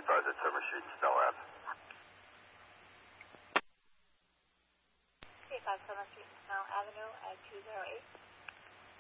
advised at Summer Street, Stella Ave. Be advised Summer Street, Snell Avenue at 208.